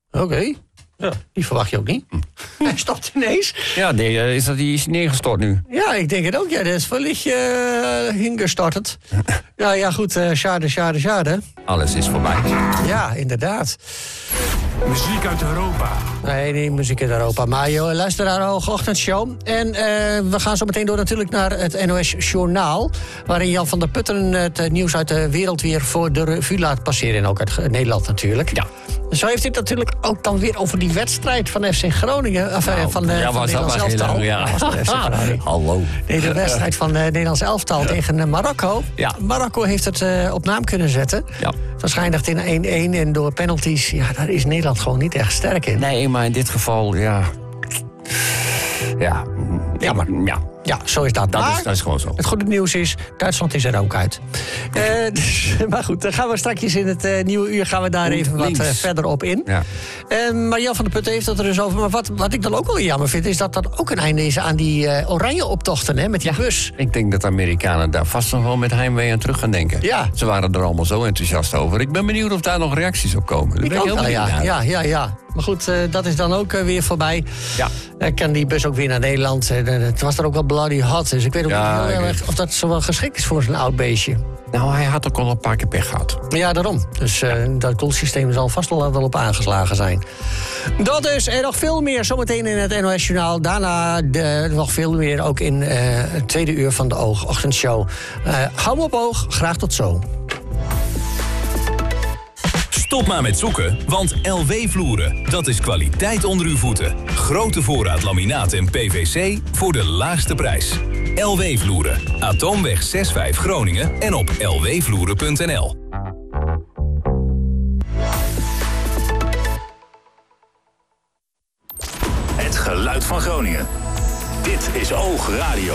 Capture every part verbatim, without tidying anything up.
Oké. Okay. Ja, die verwacht je ook niet. Hij stopt ineens. Ja, nee, is dat die is neergestort nu? Ja, ik denk het ook. Ja, dat is wellicht uh, hingestortet. Ja, ja, goed. Uh, schade, schade, schade. Alles is voorbij. Ja, inderdaad. Muziek uit Europa. Nee, niet muziek uit Europa. Maar joh, luister naar de Hoge Ochtendshow. En uh, we gaan zo meteen door natuurlijk naar het N O S Journaal. Waarin Jan van der Putten het nieuws uit de wereld weer voor de revue laat passeren. En ook uit Nederland natuurlijk. Ja. Zo heeft hij het natuurlijk ook dan weer over die wedstrijd van F C Groningen. Of nou, van, uh, ja, van Nederlands elftal. Ja. Hallo. Nee, de wedstrijd van uh, Nederlands elftal ja. tegen uh, Marokko. Ja. Marokko heeft het uh, op naam kunnen zetten. Ja. Waarschijnlijk in één-één en door penalties. Ja, daar is Nederland gewoon niet echt sterk in. Nee, maar in dit geval, ja... Ja, ja maar ja. Ja, zo is dat. Dat, maar is, dat is gewoon zo. Het goede nieuws is, Duitsland is er ook uit. Uh, dus, maar goed, dan gaan we straks in het uh, nieuwe uur gaan we daar even wat uh, verder op in. Ja. Uh, maar Jan van der Putten heeft het er dus over. Maar wat, wat ik dan ook wel jammer vind, is dat er ook een einde is aan die uh, oranje optochten, hè, met die ja, bus. Ik denk dat de Amerikanen daar vast nog wel met heimwee aan terug gaan denken. Ja. Ze waren er allemaal zo enthousiast over. Ik ben benieuwd of daar nog reacties op komen. Dat ik ben ook heel wel, ja. naar. ja, ja, ja. Maar goed, uh, dat is dan ook uh, weer voorbij. Ja. Uh, kan die bus ook weer naar Nederland. Uh, het was er ook wel bloody hot. Dus ik weet ook ja, niet heel erg of dat zo wel geschikt is voor zo'n oud beestje. Nou, hij had ook al een paar keer pech gehad. Ja, daarom. Dus uh, dat koelsysteem zal vast wel, wel op aangeslagen zijn. Dat dus. En nog veel meer zometeen in het N O S-journaal. Daarna de, nog veel meer ook in uh, het tweede uur van de Ochtendshow. Uh, hou me op oog. Graag tot zo. Stop maar met zoeken, want L W-vloeren, dat is kwaliteit onder uw voeten. Grote voorraad laminaat en P V C voor de laagste prijs. L W-vloeren, Atoomweg zes vijf Groningen en op l w vloeren punt n l. Het geluid van Groningen. Dit is Oog Radio.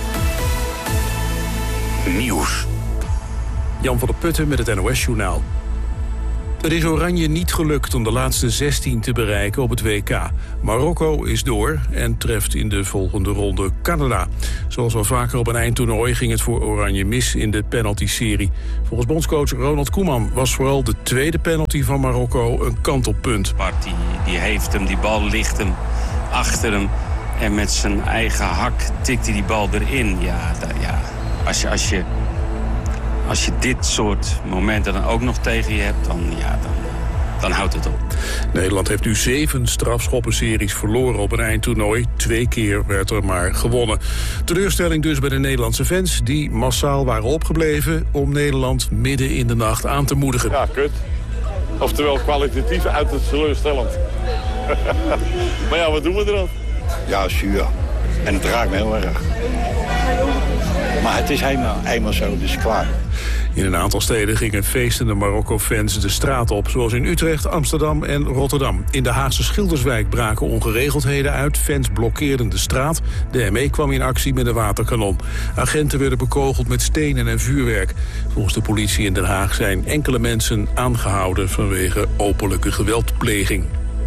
Nieuws. Jan van der Putten met het N O S-journaal. Het is Oranje niet gelukt om de laatste zestien te bereiken op het W K. Marokko is door en treft in de volgende ronde Canada. Zoals wel vaker op een eindtoernooi ging het voor Oranje mis in de penalty-serie. Volgens bondscoach Ronald Koeman was vooral de tweede penalty van Marokko een kantelpunt. Bart die, die heeft hem, die bal ligt hem achter hem. En met zijn eigen hak tikt hij die bal erin. Ja, dat, ja. Als je... Als je Als je dit soort momenten dan ook nog tegen je hebt, dan, ja, dan, dan houdt het op. Nederland heeft nu zeven strafschoppenseries verloren op een eindtoernooi. Twee keer werd er maar gewonnen. Teleurstelling dus bij de Nederlandse fans die massaal waren opgebleven om Nederland midden in de nacht aan te moedigen. Ja, kut. Oftewel kwalitatief uit het teleurstellend. Maar ja, wat doen we er dan? Ja, zuur. En het raakt me heel erg. Maar het is eenmaal, eenmaal zo, dus klaar. In een aantal steden gingen feestende Marokko-fans de straat op, zoals in Utrecht, Amsterdam en Rotterdam. In de Haagse Schilderswijk braken ongeregeldheden uit. Fans blokkeerden de straat. De M E kwam in actie met een waterkanon. Agenten werden bekogeld met stenen en vuurwerk. Volgens de politie in Den Haag zijn enkele mensen aangehouden vanwege openlijke geweldpleging.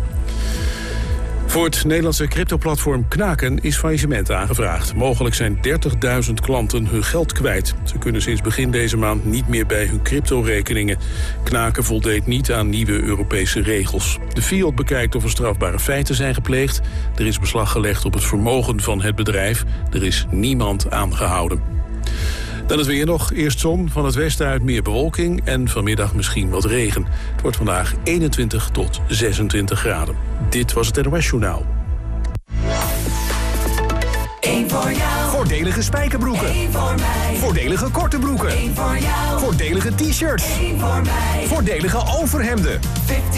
Voor het Nederlandse cryptoplatform Knaken is faillissement aangevraagd. Mogelijk zijn dertigduizend klanten hun geld kwijt. Ze kunnen sinds begin deze maand niet meer bij hun cryptorekeningen. Knaken voldeed niet aan nieuwe Europese regels. De Fiat bekijkt of er strafbare feiten zijn gepleegd. Er is beslag gelegd op het vermogen van het bedrijf. Er is niemand aangehouden. Dan het weer nog. Eerst zon, van het westen uit meer bewolking en vanmiddag misschien wat regen. Het wordt vandaag eenentwintig tot zesentwintig graden. Dit was het N O S-journaal. Eén voor jou. Voordelige spijkerbroeken. Eén voor mij. Voordelige korte broeken. Eén voor jou. Voordelige t-shirts. Eén voor mij. Voordelige overhemden.